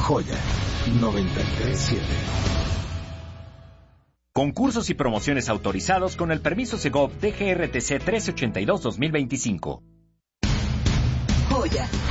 Joya 93.7. Concursos y promociones autorizados con el permiso Segov DGRTC 1382-2025. Joya